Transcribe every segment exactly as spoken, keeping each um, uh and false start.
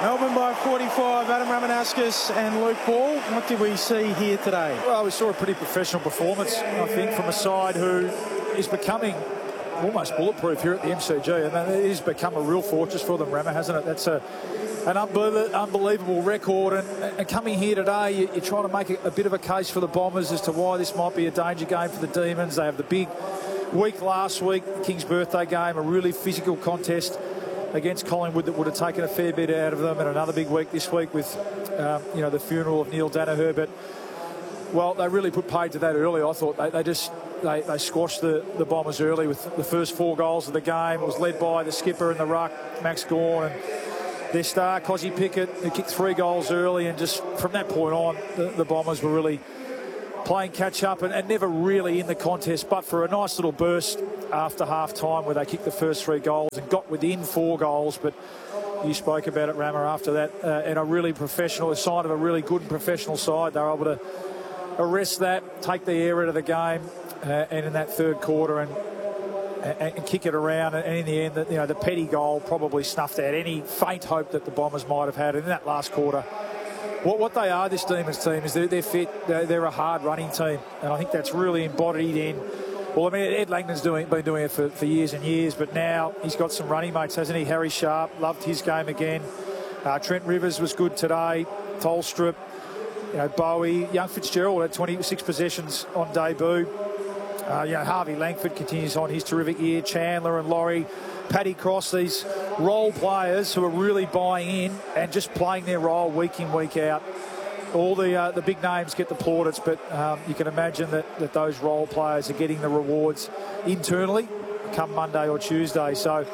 Melbourne by forty-five, Adam Ramanauskas and Luke Ball. What did we see here today? Well, we saw a pretty professional performance, I think, from a side who is becoming almost bulletproof here at the M C G. And it has become a real fortress for them, Rama, hasn't it? That's a, an unbelievable, unbelievable record. And, and coming here today, you, you're trying to make a, a bit of a case for the Bombers as to why this might be a danger game for the Demons. They have the big week last week, the King's birthday game, a really physical contest against Collingwood that would have taken a fair bit out of them, and another big week this week with, um, you know, the funeral of Neil Danaher. But, well, they really put paid to that early. I thought they, they just they, they squashed the, the Bombers early with the first four goals of the game. It was led by the skipper in the ruck, Max Gawn, and their star, Cozzy Pickett, who kicked three goals early. And just from that point on, the, the Bombers were really playing catch-up and, and never really in the contest, but for a nice little burst after half-time where they kicked the first three goals and got within four goals. But you spoke about it, Rama, after that, uh, and a really professional, a sign of a really good and professional side. They were able to arrest that, take the air out of the game, uh, and in that third quarter and, and, and kick it around. And in the end, you know, the Petty goal probably snuffed out any faint hope that the Bombers might have had. And in that last quarter, What, what they are, this Demons team, is they're, they're fit. They're, they're a hard running team, and I think that's really embodied in. Well, I mean, Ed Langdon's doing, been doing it for, for years and years, but now he's got some running mates, hasn't he? Harry Sharp, loved his game again. Uh, Trent Rivers was good today. Tolstrup, you know, Bowie, young Fitzgerald had twenty-six possessions on debut. Uh, you know, Harvey Langford continues on his terrific year. Chandler and Laurie, Paddy Cross, these role players who are really buying in and just playing their role week in, week out. All the uh, the big names get the plaudits, but um, you can imagine that, that those role players are getting the rewards internally come Monday or Tuesday. So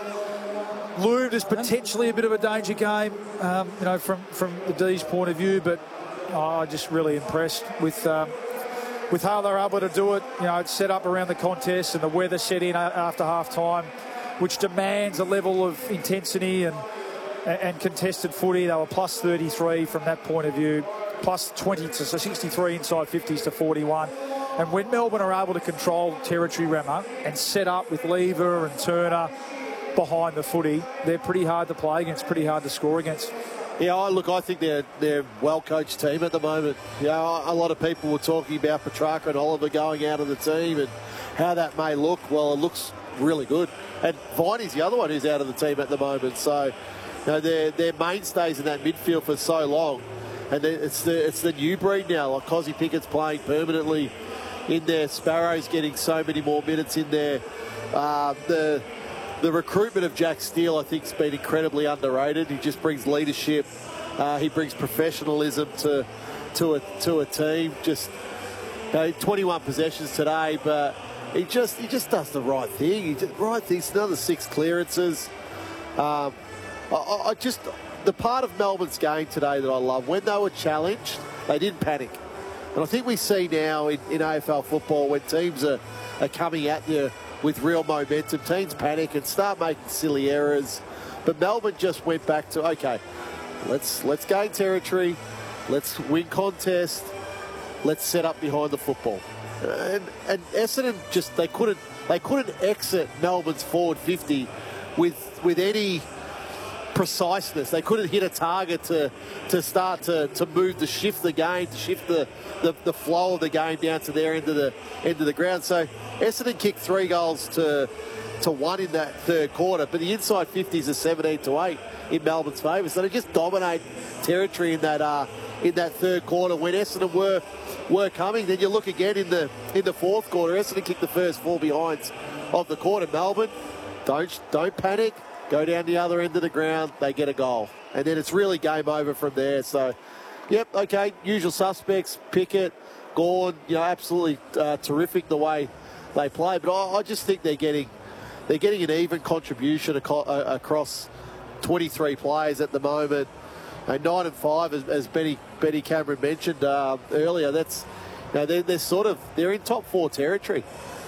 loomed as potentially a bit of a danger game, um, you know, from, from the D's point of view, but oh, I'm just really impressed with um, with how they're able to do it. You know, it's set up around the contest and the weather set in after half-time, which demands a level of intensity and and contested footy. They were plus thirty-three from that point of view, plus twenty to sixty-three inside fifties to forty-one. And when Melbourne are able to control territory, Rama, and set up with Lever and Turner behind the footy, they're pretty hard to play against, pretty hard to score against. Yeah, I look, I think they're they're a well-coached team at the moment. You know, a lot of people were talking about Petrarca and Oliver going out of the team and how that may look. Well, it looks really good. And Viney's the other one who's out of the team at the moment. So, you know, they're, they're mainstays in that midfield for so long. And it's the it's the new breed now. Like Cozzy Pickett's playing permanently in there. Sparrow's getting so many more minutes in there. Uh, the the recruitment of Jack Steele, I think, has been incredibly underrated. He just brings leadership. Uh, he brings professionalism to to a to a team. Just you know, twenty-one possessions today, but he just he just does the right thing. He just, right things. Another six clearances. Um, I, I just the part of Melbourne's game today that I love, when they were challenged, they didn't panic. And I think we see now in, in A F L football when teams are, are coming at you with real momentum, teams panic and start making silly errors. But Melbourne just went back to, okay, let's let's gain territory, let's win contest, let's set up behind the football. And and Essendon just they couldn't they couldn't exit Melbourne's forward fifty with with any preciseness. They couldn't hit a target to to start to, to move to shift the game, to shift the, the, the flow of the game down to their end of the end of the ground. So Essendon kicked three goals to to one in that third quarter, but the inside fifties are seventeen to eight in Melbourne's favour. So they just dominate territory in that uh, in that third quarter when Essendon were were coming. Then you look again in the in the fourth quarter. Essendon kicked the first four behinds of the quarter. Melbourne, don't don't panic. Go down the other end of the ground. They get a goal, and then it's really game over from there. So, yep, okay, usual suspects. Pickett, Gawn, you know, absolutely uh, terrific the way they play. But I, I just think they're getting they're getting an even contribution aco- uh, across twenty-three players at the moment. And nine and five, as, as Benny Benny Cameron mentioned uh, earlier, that's you know, they're, they're sort of they're in top four territory.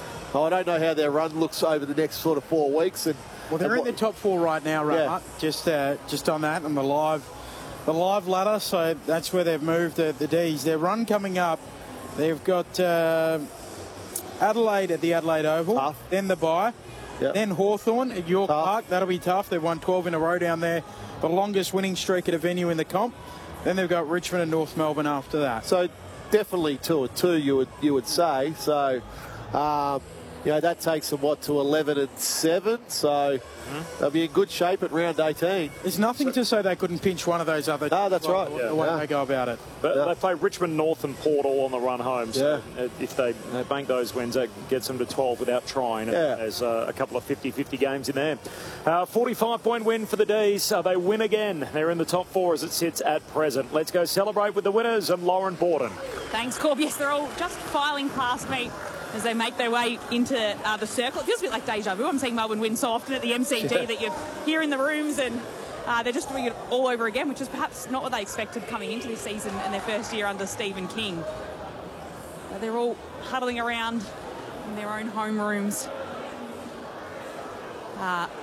I don't know how their run looks over the next sort of four weeks. And well, they're in the top four right now, right? Yeah. Just uh, just on that, on the live the live ladder. So that's where they've moved the, the D's. Their run coming up, they've got uh, Adelaide at the Adelaide Oval, Tough. Then the bye. Yep. Then Hawthorn at York Tough. Park. That'll be tough. They've won twelve in a row down there. The longest winning streak at a venue in the comp. Then they've got Richmond and North Melbourne after that. So definitely two and two, you would you would say. So, um, you know, that takes them, what, to eleven and seven. So mm-hmm. they'll be in good shape at round eighteen. There's nothing so, to say they couldn't pinch one of those other. No, that's well, right. The Yeah. way yeah. they go about it. But yeah. they play Richmond, North and Port all on the run home. So yeah. if they, they bank those wins, that gets them to twelve without trying. Yeah. There's uh, a couple of fifty fifty games in there. Uh, forty-five point win for the D's. Uh, they win again. They're in the top four as it sits at present. Let's go celebrate with the winners and Lauren Borden. Thanks, Corb. Yes, they're all just filing past me as they make their way into uh, the circle. It feels a bit like deja vu. I'm seeing Melbourne win so often at the M C G yeah. that you're here in the rooms and uh, they're just doing it all over again, which is perhaps not what they expected coming into this season and their first year under Stephen King. Uh, they're all huddling around in their own home rooms. Uh,